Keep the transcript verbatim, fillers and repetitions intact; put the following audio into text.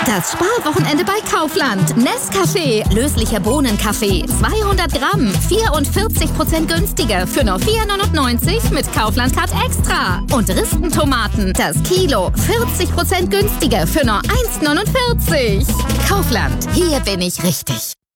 Das Sparwochenende bei Kaufland. Nescafé, löslicher Bohnenkaffee, zweihundert Gramm, vierundvierzig Prozent günstiger für nur vier neunundneunzig mit Kaufland Card Extra. Und Ristentomaten, das Kilo, vierzig Prozent günstiger für nur eins neunundvierzig. Kaufland, hier bin ich richtig.